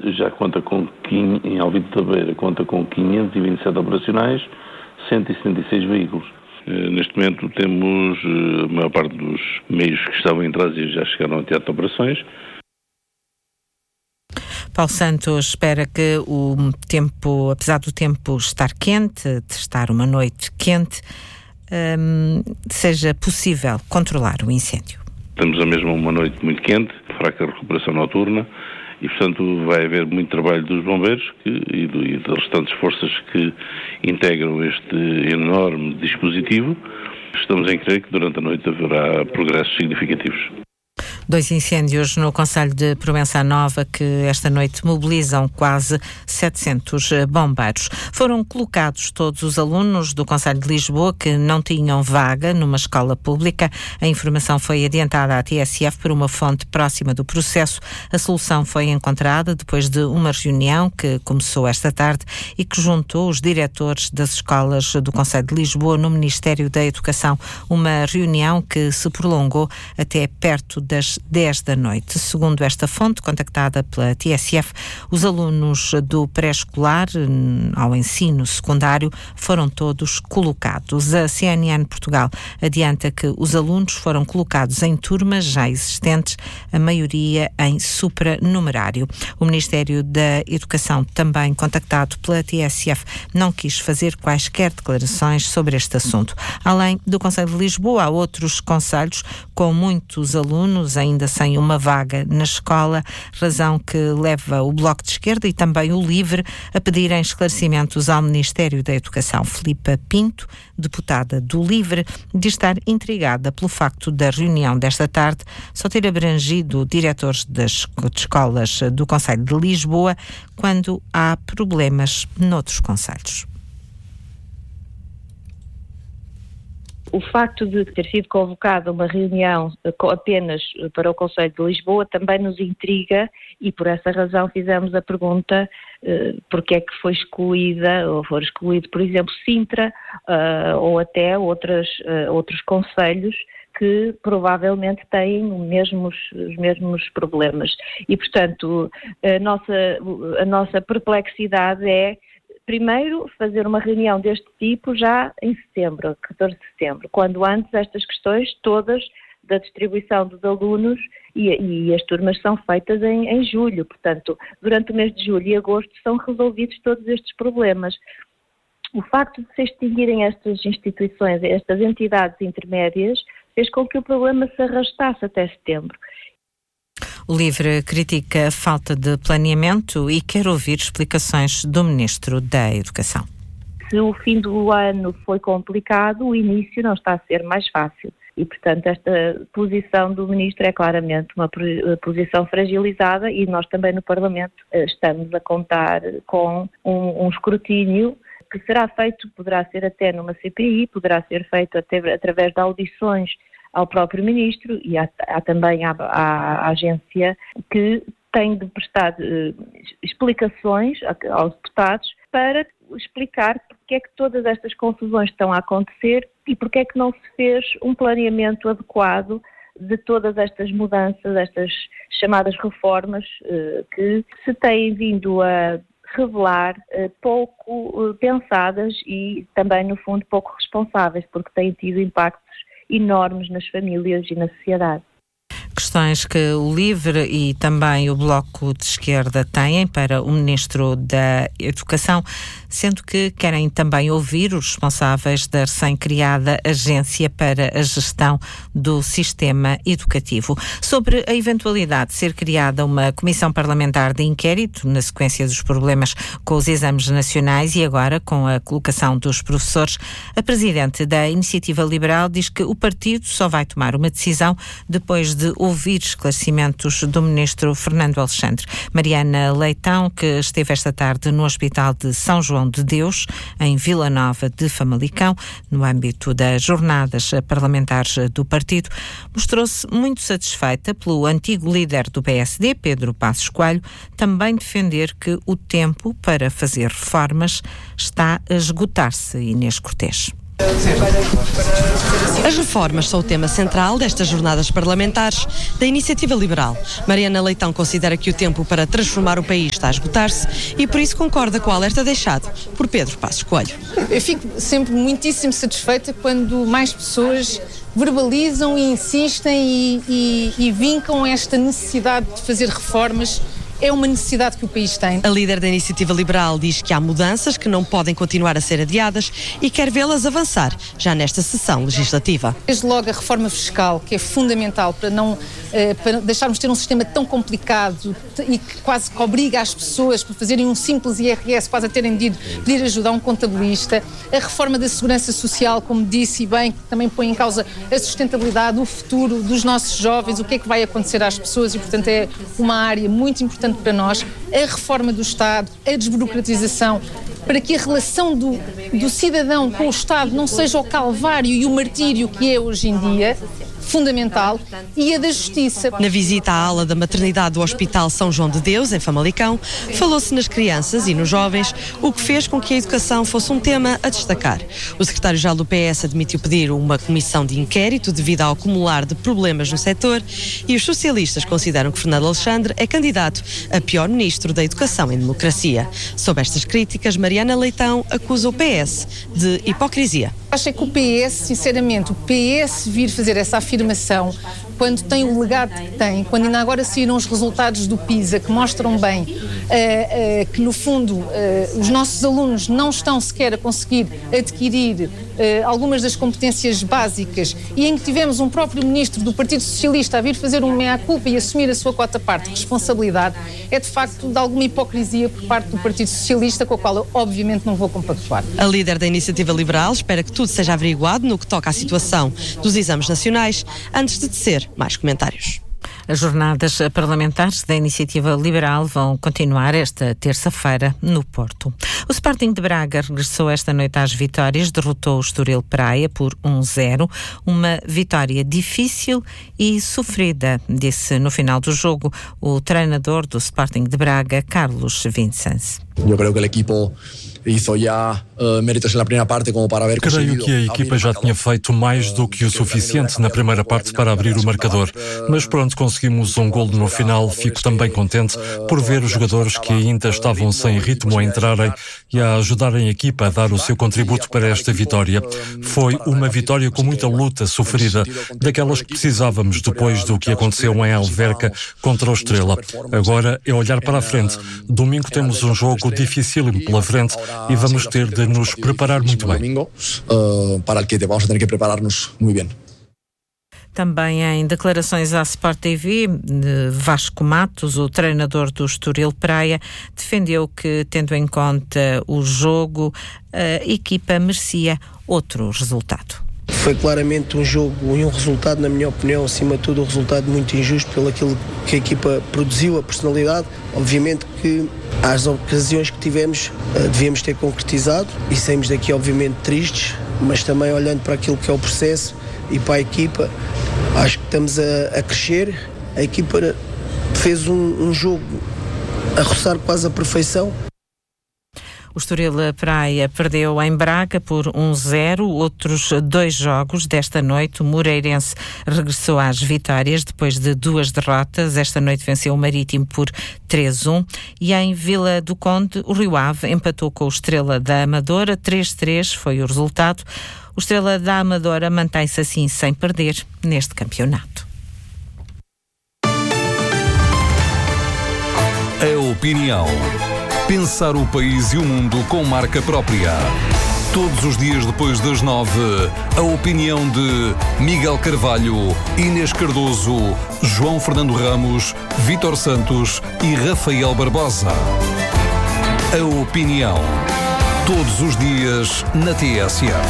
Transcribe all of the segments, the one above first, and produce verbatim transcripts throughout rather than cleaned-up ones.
já conta com, em Alvito da Beira, conta com quinhentos e vinte e sete operacionais, cento e setenta e seis veículos. Neste momento temos a maior parte dos meios que estavam em trânsito já chegaram ao teatro de operações. Paulo Santos espera que o tempo, apesar do tempo estar quente, de estar uma noite quente, hum, seja possível controlar o incêndio. Temos a mesma uma noite muito quente, fraca recuperação noturna, e portanto vai haver muito trabalho dos bombeiros que, e, do, e das restantes forças que integram este enorme dispositivo. Estamos em crer que durante a noite haverá progressos significativos. Dois incêndios no concelho de Provença Nova que esta noite mobilizam quase setecentos bombeiros. Foram colocados todos os alunos do concelho de Lisboa que não tinham vaga numa escola pública. A informação foi adiantada à T S F por uma fonte próxima do processo. A solução foi encontrada depois de uma reunião que começou esta tarde e que juntou os diretores das escolas do concelho de Lisboa no Ministério da Educação. Uma reunião que se prolongou até perto das dez da noite. Segundo esta fonte, contactada pela T S F, os alunos do pré-escolar ao ensino secundário foram todos colocados. A C N N Portugal adianta que os alunos foram colocados em turmas já existentes, a maioria em supranumerário. O Ministério da Educação, também contactado pela T S F, não quis fazer quaisquer declarações sobre este assunto. Além do Concelho de Lisboa, há outros concelhos com muitos alunos ainda sem uma vaga na escola, razão que leva o Bloco de Esquerda e também o LIVRE a pedirem esclarecimentos ao Ministério da Educação. Filipa Pinto, deputada do LIVRE, diz estar intrigada pelo facto da reunião desta tarde só ter abrangido diretores das de escolas do Concelho de Lisboa, quando há problemas noutros concelhos. O facto de ter sido convocada uma reunião apenas para o Concelho de Lisboa também nos intriga e por essa razão fizemos a pergunta eh, porque é que foi excluída, ou foi excluído, por exemplo, Sintra uh, ou até outras, uh, outros concelhos que provavelmente têm mesmos, os mesmos problemas. E, portanto, a nossa, a nossa perplexidade é primeiro, fazer uma reunião deste tipo já em setembro, catorze de setembro, quando antes estas questões todas da distribuição dos alunos e, e as turmas são feitas em, em julho. Portanto, durante o mês de julho e agosto são resolvidos todos estes problemas. O facto de se extinguirem estas instituições, estas entidades intermédias, fez com que o problema se arrastasse até setembro. O LIVRE critica a falta de planeamento e quer ouvir explicações do Ministro da Educação. Se o fim do ano foi complicado, o início não está a ser mais fácil. E, portanto, esta posição do Ministro é claramente uma posição fragilizada e nós também no Parlamento estamos a contar com um, um escrutínio que será feito, poderá ser até numa C P I, poderá ser feito até através de audições ao próprio Ministro e há, há também à, à agência que tem de prestar eh, explicações aos deputados para explicar porque é que todas estas confusões estão a acontecer e porque é que não se fez um planeamento adequado de todas estas mudanças, estas chamadas reformas eh, que se têm vindo a revelar eh, pouco eh, pensadas e também, no fundo, pouco responsáveis, porque têm tido impactos enormes nas famílias e na sociedade. Questões que o LIVRE e também o Bloco de Esquerda têm para o Ministro da Educação, sendo que querem também ouvir os responsáveis da recém-criada Agência para a Gestão do Sistema Educativo. Sobre a eventualidade de ser criada uma comissão parlamentar de inquérito na sequência dos problemas com os exames nacionais e agora com a colocação dos professores, a Presidente da Iniciativa Liberal diz que o partido só vai tomar uma decisão depois de ouvir esclarecimentos do Ministro Fernando Alexandre. Mariana Leitão, que esteve esta tarde no Hospital de São João de Deus, em Vila Nova de Famalicão, no âmbito das jornadas parlamentares do partido, mostrou-se muito satisfeita pelo antigo líder do P S D, Pedro Passos Coelho, também defender que o tempo para fazer reformas está a esgotar-se. Inês Cortês. As reformas são o tema central destas jornadas parlamentares da Iniciativa Liberal. Mariana Leitão considera que o tempo para transformar o país está a esgotar-se e por isso concorda com o alerta deixado por Pedro Passos Coelho. Eu fico sempre muitíssimo satisfeita quando mais pessoas verbalizam e insistem e, e, e vincam esta necessidade de fazer reformas. É uma necessidade que o país tem. A líder da Iniciativa Liberal diz que há mudanças que não podem continuar a ser adiadas e quer vê-las avançar já nesta sessão legislativa. Desde logo a reforma fiscal, que é fundamental para não eh, para deixarmos de ter um sistema tão complicado e que quase que obriga as pessoas para fazerem um simples I R S, quase a terem de pedir ajuda a um contabilista. A reforma da segurança social, como disse e bem, que também põe em causa a sustentabilidade, o futuro dos nossos jovens, o que é que vai acontecer às pessoas e, portanto, é uma área muito importante para nós. A reforma do Estado, a desburocratização, para que a relação do, do cidadão com o Estado não seja o calvário e o martírio que é hoje em dia, fundamental, e a da justiça. Na visita à ala da maternidade do Hospital São João de Deus, em Famalicão, falou-se nas crianças e nos jovens, o que fez com que a educação fosse um tema a destacar. O secretário-geral do P S admitiu pedir uma comissão de inquérito devido ao acumular de problemas no setor e os socialistas consideram que Fernando Alexandre é candidato a pior ministro da Educação em democracia. Sob estas críticas, Mariana Leitão acusa o P S de hipocrisia. Acho que o P S, sinceramente, o P S vir fazer essa afirmação quando tem o legado que tem, quando ainda agora saíram os resultados do PISA que mostram bem uh, uh, que no fundo uh, os nossos alunos não estão sequer a conseguir adquirir uh, algumas das competências básicas e em que tivemos um próprio ministro do Partido Socialista a vir fazer um meia-culpa e assumir a sua cota-parte de responsabilidade, é de facto de alguma hipocrisia por parte do Partido Socialista, com a qual eu obviamente não vou compactuar. A líder da Iniciativa Liberal espera que tudo seja averiguado no que toca à situação dos exames nacionais antes de tecer mais comentários. As jornadas parlamentares da Iniciativa Liberal vão continuar esta terça-feira no Porto. O Sporting de Braga regressou esta noite às vitórias, derrotou o Estoril Praia por um zero, uma vitória difícil e sofrida, disse no final do jogo o treinador do Sporting de Braga, Carlos Vincenzi. Eu creio que o equipo hizo ya uh, méritos na primeira parte como para haver Creio que a equipa já tinha feito mais do que o suficiente na primeira parte para abrir o marcador, mas pronto, conseguimos um golo no final. Fico também contente por ver os jogadores que ainda estavam sem ritmo a entrarem e a ajudarem a equipa a dar o seu contributo para esta vitória. Foi uma vitória com muita luta sofrida, daquelas que precisávamos depois do que aconteceu em Alverca contra o Estrela. Agora é olhar para a frente. Domingo temos um jogo dificílimo pela frente e vamos ter de nos preparar muito bem. Uh, para o que vamos ter que preparar-nos muito bem. Também em declarações à Sport T V, Vasco Matos, o treinador do Estoril Praia, defendeu que, tendo em conta o jogo, a equipa merecia outro resultado. Foi claramente um jogo e um resultado, na minha opinião, acima de tudo, um resultado muito injusto pelo aquilo que a equipa produziu, a personalidade. Obviamente que às ocasiões que tivemos devíamos ter concretizado e saímos daqui obviamente tristes, mas também olhando para aquilo que é o processo e para a equipa, acho que estamos a, a crescer. A equipa fez um, um jogo a roçar quase a perfeição. O Estoril Praia perdeu em Braga por um zero. Outros dois jogos desta noite. O Moreirense regressou às vitórias depois de duas derrotas. Esta noite venceu o Marítimo por três a um. E em Vila do Conde, o Rio Ave empatou com o Estrela da Amadora. três a três foi o resultado. O Estrela da Amadora mantém-se assim sem perder neste campeonato. A opinião. Pensar o país e o mundo com marca própria. Todos os dias depois das nove, a opinião de Miguel Carvalho, Inês Cardoso, João Fernando Ramos, Vítor Santos e Rafael Barbosa. A opinião. Todos os dias na T S F.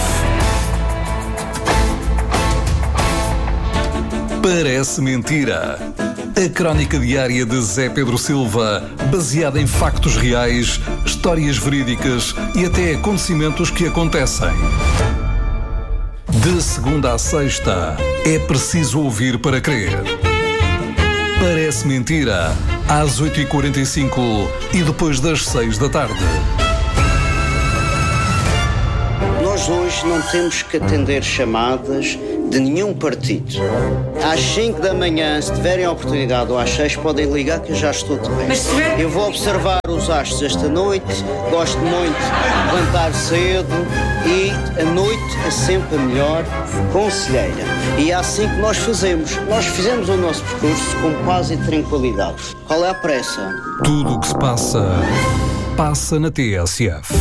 Parece mentira. A crónica diária de Zé Pedro Silva, baseada em factos reais, histórias verídicas e até acontecimentos que acontecem. De segunda a sexta, é preciso ouvir para crer. Parece mentira, às oito e quarenta e cinco e depois das seis da tarde. Nós Nós hoje não temos que atender chamadas de nenhum partido. Às cinco da manhã, se tiverem a oportunidade, ou às seis, podem ligar que eu já estou de pé. Eu vou observar os astros esta noite, gosto muito de levantar cedo e a noite é sempre a melhor conselheira. E é assim que nós fazemos. Nós fizemos o nosso percurso com paz e tranquilidade. Qual é a pressa? Tudo o que se passa, passa na T S F.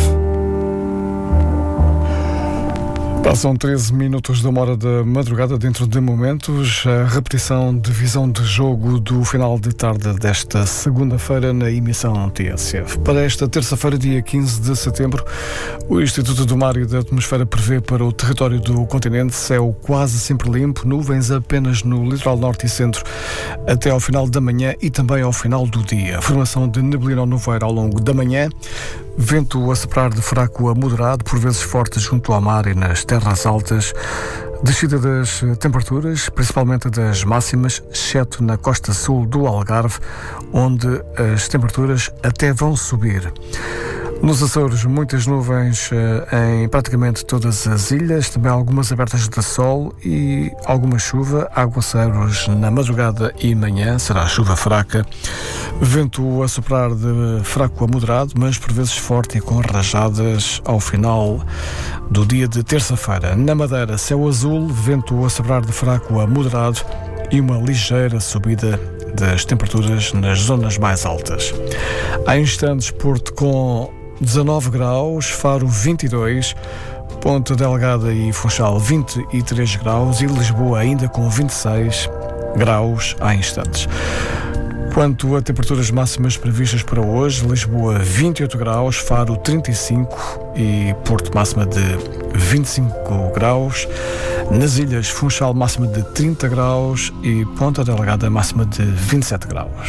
Passam treze minutos de uma hora da madrugada. Dentro de momentos, a repetição de visão de jogo do final de tarde desta segunda-feira na emissão T S F. Para esta terça-feira, dia quinze de setembro, o Instituto do Mar e da Atmosfera prevê para o território do continente céu quase sempre limpo, nuvens apenas no litoral norte e centro até ao final da manhã e também ao final do dia. Formação de neblina ou nevoeiro ao longo da manhã, vento a soprar de fraco a moderado, por vezes forte junto ao mar e nas terras altas. Descida das temperaturas, principalmente das máximas, exceto na costa sul do Algarve, onde as temperaturas até vão subir. Nos Açores, muitas nuvens em praticamente todas as ilhas, também algumas abertas de sol e alguma chuva, aguaceiros na madrugada e manhã, será chuva fraca. Vento a soprar de fraco a moderado, mas por vezes forte e com rajadas ao final do dia de terça-feira. Na Madeira, céu azul, vento a soprar de fraco a moderado e uma ligeira subida das temperaturas nas zonas mais altas. Há instantes, Porto com dezanove graus, Faro vinte e dois, Ponta Delgada e Funchal vinte e três graus e Lisboa ainda com vinte e seis graus há instantes. Quanto a temperaturas máximas previstas para hoje, Lisboa vinte e oito graus, Faro trinta e cinco e Porto máxima de vinte e cinco graus. Nas ilhas, Funchal máxima de trinta graus e Ponta Delgada máxima de vinte e sete graus.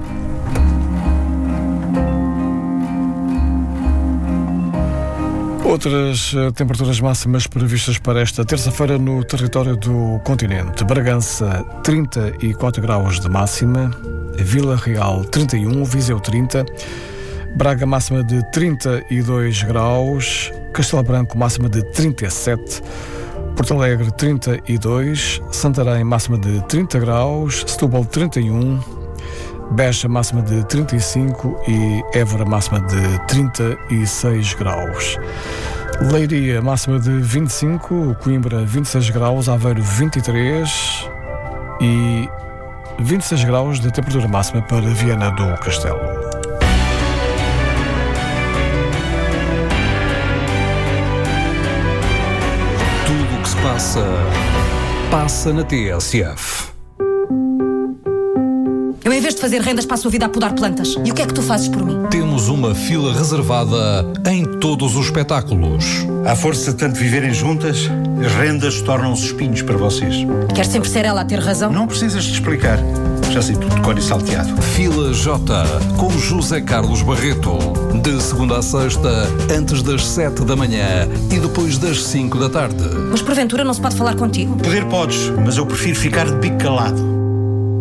Outras uh, temperaturas máximas previstas para esta terça-feira no território do continente. Bragança, trinta e quatro graus de máxima. Vila Real, trinta e um. Viseu, trinta. Braga, máxima de trinta e dois graus. Castelo Branco, máxima de trinta e sete. Porto Alegre, trinta e dois. Santarém, máxima de trinta graus. Setúbal, trinta e um. Beja, máxima de trinta e cinco e Évora, máxima de trinta e seis graus. Leiria, máxima de vinte e cinco, Coimbra, vinte e seis graus, Aveiro, vinte e três e vinte e seis graus de temperatura máxima para Viana do Castelo. Tudo o que se passa, passa na T S F. Eu, em vez de fazer rendas, passo a vida a podar plantas. E o que é que tu fazes por mim? Temos uma fila reservada em todos os espetáculos. À força de tanto viverem juntas, as rendas tornam-se espinhos para vocês. Quer sempre ser ela a ter razão? Não precisas de explicar. Já sei tudo de cor e salteado. Fila J, com José Carlos Barreto. De segunda a sexta, antes das sete da manhã e depois das cinco da tarde. Mas porventura não se pode falar contigo? Poder podes, mas eu prefiro ficar de bico calado.